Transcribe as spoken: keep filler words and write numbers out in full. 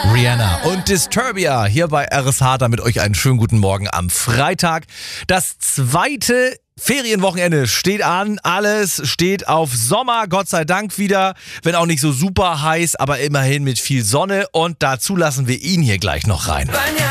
Rihanna und Disturbia hier bei R S H, damit euch einen schönen guten Morgen am Freitag. Das zweite Ferienwochenende steht an, alles steht auf Sommer, Gott sei Dank wieder, wenn auch nicht so super heiß, aber immerhin mit viel Sonne und dazu lassen wir ihn hier gleich noch rein.